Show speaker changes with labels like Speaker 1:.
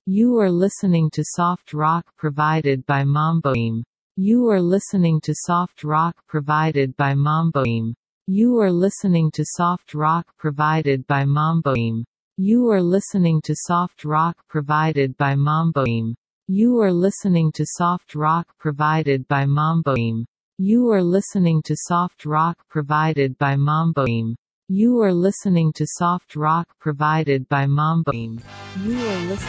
Speaker 1: You are listening to soft rock provided by Mamboim. You are listening to soft rock provided by Mamboim. You are listening to soft rock provided by Mamboim. You are listening to soft rock provided by Mamboim. You are listening to soft rock provided by Mamboim. You are listening to soft rock provided by Mamboim. You are listening to soft rock provided by Mamboim. You are listening